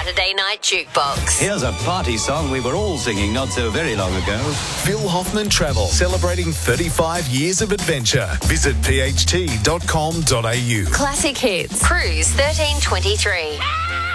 Saturday Night Jukebox. Here's a party song we were all singing not so very long ago. Phil Hoffman Travel, celebrating 35 years of adventure. Visit pht.com.au. Classic Hits. Cruise 1323.